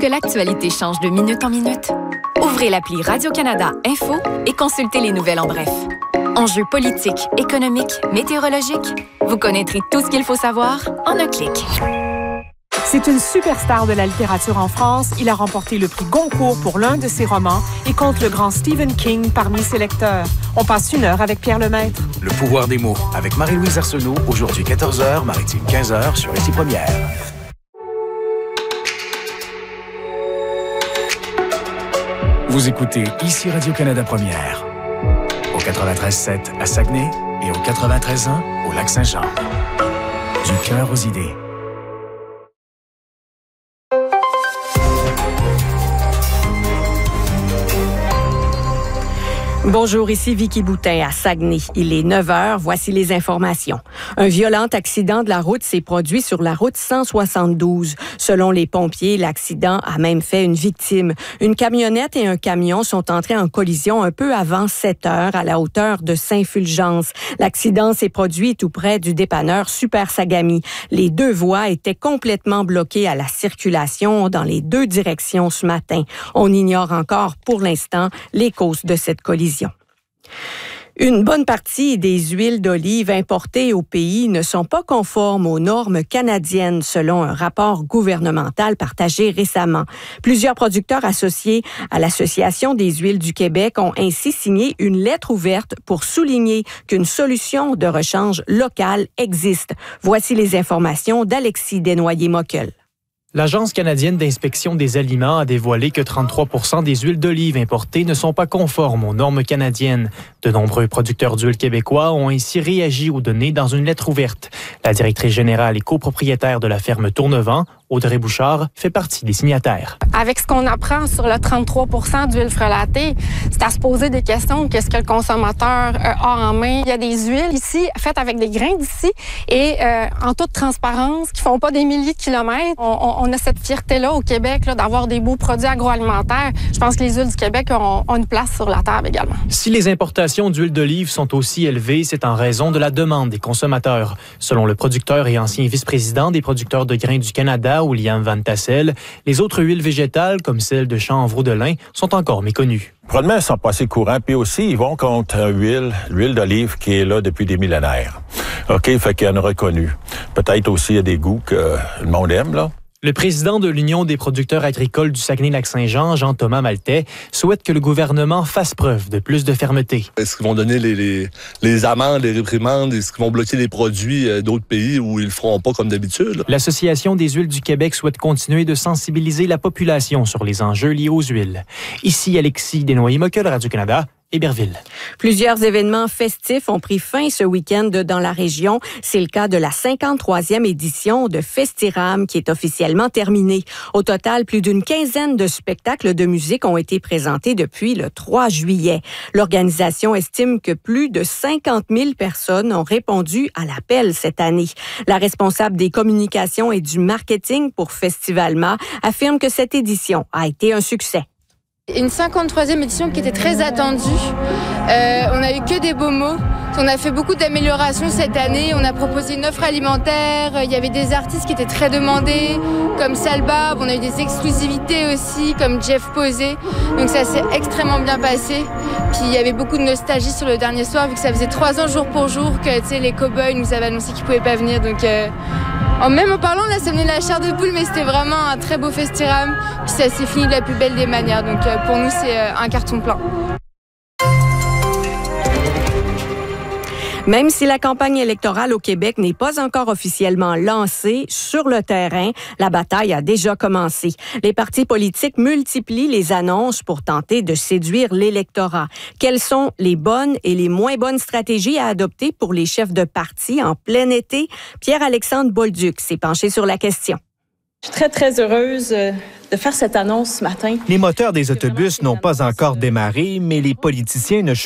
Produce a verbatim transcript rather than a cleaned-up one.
que l'actualité change de minute en minute? Ouvrez l'appli Radio-Canada Info et consultez les nouvelles en bref. Enjeux politiques, économiques, météorologiques, vous connaîtrez tout ce qu'il faut savoir en un clic. C'est une superstar de la littérature en France. Il a remporté le prix Goncourt pour l'un de ses romans et compte le grand Stephen King parmi ses lecteurs. On passe une heure avec Pierre Lemaître. Le pouvoir des mots avec Marie-Louise Arsenault, aujourd'hui quatorze heures, Maritime quinze heures sur Ici Première. Vous écoutez Ici Radio-Canada Première. Au quatre-vingt-treize sept à Saguenay et au quatre-vingt-treize un au Lac-Saint-Jean. Du cœur aux idées. Bonjour, ici Vicky Boutin à Saguenay. Il est neuf heures, voici les informations. Un violent accident de la route s'est produit sur la route cent soixante-douze. Selon les pompiers, l'accident a même fait une victime. Une camionnette et un camion sont entrés en collision un peu avant sept heures à la hauteur de Saint-Fulgence. L'accident s'est produit tout près du dépanneur Super Sagami. Les deux voies étaient complètement bloquées à la circulation dans les deux directions ce matin. On ignore encore pour l'instant les causes de cette collision. Une bonne partie des huiles d'olive importées au pays ne sont pas conformes aux normes canadiennes, selon un rapport gouvernemental partagé récemment. Plusieurs producteurs associés à l'Association des huiles du Québec ont ainsi signé une lettre ouverte pour souligner qu'une solution de rechange locale existe. Voici les informations d'Alexis Desnoyers-Mockel. L'Agence canadienne d'inspection des aliments a dévoilé que trente-trois pour cent des huiles d'olive importées ne sont pas conformes aux normes canadiennes. De nombreux producteurs d'huile québécois ont ainsi réagi aux données dans une lettre ouverte. La directrice générale et copropriétaire de la ferme Tournevent, Audrey Bouchard, fait partie des signataires. Avec ce qu'on apprend sur le trente-trois pour cent d'huile frelatée, c'est à se poser des questions. Qu'est-ce que le consommateur a en main? Il y a des huiles ici faites avec des grains d'ici et euh, en toute transparence, qui font pas des milliers de kilomètres. On, on, on a cette fierté-là au Québec là, d'avoir des beaux produits agroalimentaires. Je pense que les huiles du Québec ont, ont une place sur la table également. Si les importations d'huile d'olive sont aussi élevées, c'est en raison de la demande des consommateurs. Selon le producteur et ancien vice-président des producteurs de grains du Canada, William Van Tassel, les autres huiles végétales, comme celle de chanvre de lin, sont encore méconnues. Probablement, ils sont pas assez courants. Puis aussi, ils vont contre l'huile, l'huile d'olive qui est là depuis des millénaires. OK, fait qu'il y en a reconnu. Peut-être aussi, il y a des goûts que le monde aime, là. Le président de l'Union des producteurs agricoles du Saguenay-Lac-Saint-Jean, Jean-Thomas Maltais, souhaite que le gouvernement fasse preuve de plus de fermeté. Est-ce qu'ils vont donner les, les, les amendes, les réprimandes? Est-ce qu'ils vont bloquer les produits d'autres pays où ils le feront pas comme d'habitude? L'Association des huiles du Québec souhaite continuer de sensibiliser la population sur les enjeux liés aux huiles. Ici Alexis Desnoyers-Mockel, Radio-Canada. Héberville. Plusieurs événements festifs ont pris fin ce week-end dans la région. C'est le cas de la cinquante-troisième édition de Festiram qui est officiellement terminée. Au total, plus d'une quinzaine de spectacles de musique ont été présentés depuis le trois juillet. L'organisation estime que plus de cinquante mille personnes ont répondu à l'appel cette année. La responsable des communications et du marketing pour Festivalma affirme que cette édition a été un succès. Une cinquante-troisième édition qui était très attendue. Euh, on n'a eu que des beaux mots. On a fait beaucoup d'améliorations cette année. On a proposé une offre alimentaire. Il y avait des artistes qui étaient très demandés, comme Salbab. On a eu des exclusivités aussi, comme Jeff Posé. Donc ça s'est extrêmement bien passé. Puis il y avait beaucoup de nostalgie sur le dernier soir, vu que ça faisait trois ans jour pour jour que tu sais, les cow-boys nous avaient annoncé qu'ils pouvaient pas venir. Donc euh, même en parlant, là, ça venait de la chair de poule, mais c'était vraiment un très beau festiram. Puis ça s'est fini de la plus belle des manières. Donc euh, pour nous, c'est euh, un carton plein. Même si la campagne électorale au Québec n'est pas encore officiellement lancée, sur le terrain, la bataille a déjà commencé. Les partis politiques multiplient les annonces pour tenter de séduire l'électorat. Quelles sont les bonnes et les moins bonnes stratégies à adopter pour les chefs de parti en plein été? Pierre-Alexandre Bolduc s'est penché sur la question. Je suis très, très heureuse de faire cette annonce ce matin. Les moteurs des autobus n'ont pas encore démarré, mais les politiciens ne